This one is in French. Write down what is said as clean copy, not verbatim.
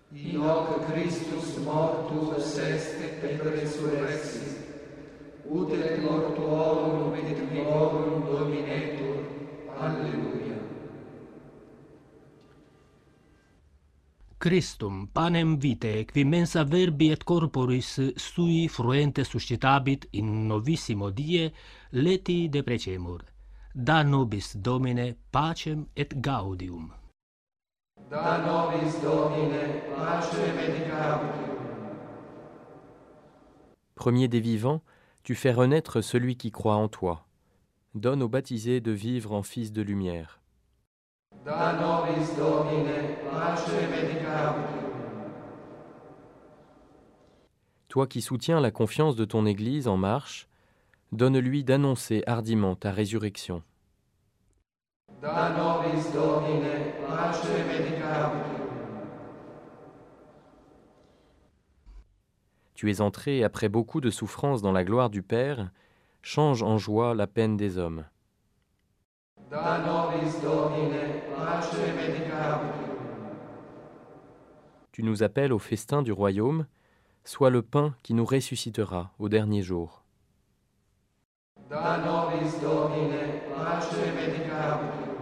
in hoc Christus mortus est et resurrexit, ut et mortuorum et vivorum dominetur. Alleluia. Christum, panem vitae, qui mensa verbi et corporis sui fruente suscitabit in novissimo die, leti deprecemur. Da nobis, Domine, pacem et gaudium. Da nobis, Domine, pacem et gaudium. Premier des vivants, tu fais renaître celui qui croit en toi. Donne aux baptisés de vivre en fils de lumière. Da nobis, Domine, pacem et gaudium. Toi qui soutiens la confiance de ton Église en marche, donne-lui d'annoncer hardiment ta résurrection. Da nobis, Domine, pacem et gaudium. Tu es entré après beaucoup de souffrances dans la gloire du Père, change en joie la peine des hommes. Da nobis, Domine, pacem et gaudium. Tu nous appelles au festin du royaume, sois le pain qui nous ressuscitera au dernier jour. Da nobis, Domine, pacem et gaudium.